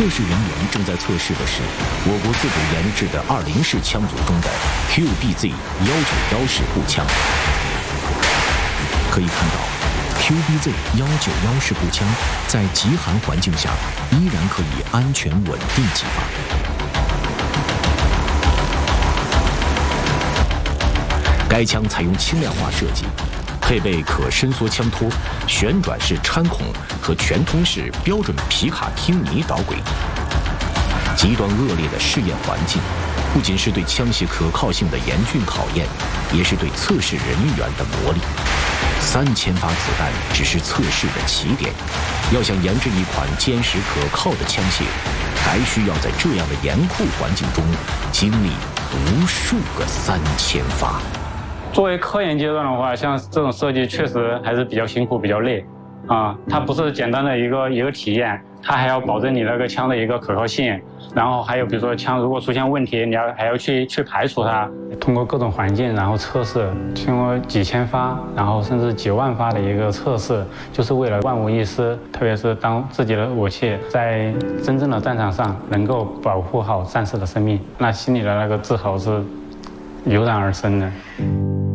测试人员正在测试的是我国自主研制的20式枪组中的 QBZ-191式步枪。可以看到 ，QBZ-191式步枪在极寒环境下依然可以安全稳定击发。该枪采用轻量化设计，配备可伸缩枪托、旋转式穿孔和全通式标准皮卡汀尼导轨。极端恶劣的试验环境，不仅是对枪械可靠性的严峻考验，也是对测试人员的磨砺。3000发子弹只是测试的起点，要想研制一款坚实可靠的枪械，还需要在这样的严酷环境中经历无数个3000发。 作为科研阶段的话，像这种设计确实还是比较辛苦、比较累，它不是简单的一个体验，它还要保证你那个枪的一个可靠性，然后还有比如说枪如果出现问题，你还要去排除它，通过各种环境然后测试，经过几千发，然后甚至几万发的一个测试，就是为了万无一失，特别是当自己的武器在真正的战场上能够保护好战士的生命，那心里的那个自豪是油然而生的。